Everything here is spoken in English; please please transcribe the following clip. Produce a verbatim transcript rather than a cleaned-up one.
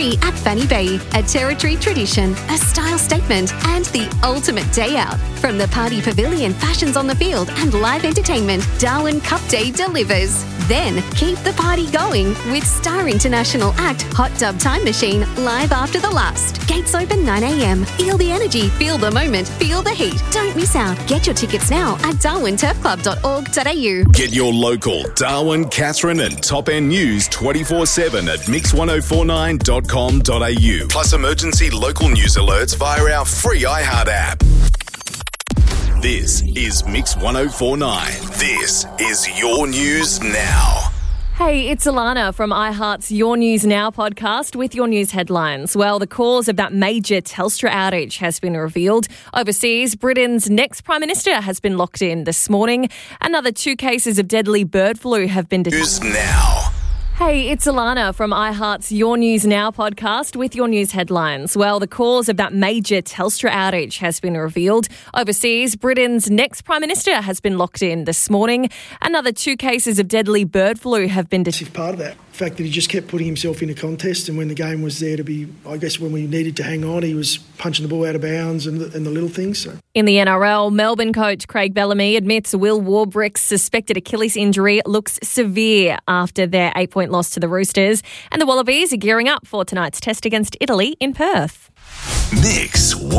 free at Fanny Bay, a territory tradition, a style statement, and the ultimate day out. From the Party Pavilion, fashions on the field, and live entertainment, Darwin Cup Day delivers. Then keep the party going with Star International act Hot Tub Time Machine live after the last. Gates open nine a.m. Feel the energy, feel the moment, feel the heat. Don't miss out. Get your tickets now at darwin turf club dot org dot a u. Get your local Darwin, Katherine and Top End news twenty-four seven at mix ten forty-nine dot com dot a u. Plus emergency local news alerts via our free iHeart app. This is Mix ten forty-nine. This is your news now. Hey, it's Alana from iHeart's Your News Now podcast with your news headlines. Well, the cause of that major Telstra outage has been revealed. Overseas, Britain's next Prime Minister has been locked in this morning. Another two cases of deadly bird flu have been detected. News now. Hey, it's Alana from iHeart's Your News Now podcast with your news headlines. Well, the cause of that major Telstra outage has been revealed. Overseas, Britain's next Prime Minister has been locked in this morning. Another two cases of deadly bird flu have been detected. Part of that, the fact that he just kept putting himself in a contest, and when the game was there to be, I guess when we needed to hang on, he was punching the ball out of bounds and the, and the little things. So. In the N R L, Melbourne coach Craig Bellamy admits Will Warbrick's suspected Achilles injury looks severe after their eight-point loss to the Roosters, and the Wallabies are gearing up for tonight's test against Italy in Perth. Mix